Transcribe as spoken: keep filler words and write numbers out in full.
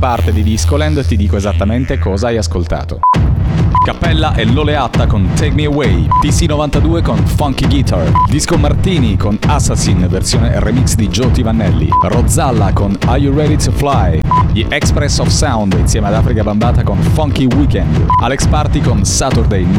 parte di Discoland ti dico esattamente cosa hai ascoltato. Cappella e Loleatta con Take Me Away, P C novantadue con Funky Guitar, Disco Martini con Assassin versione remix di Joe T. Vannelli, Rozzalla con Are You Ready to Fly, gli Express of Sound insieme ad Africa Bambata con Funky Weekend, Alex Party con Saturday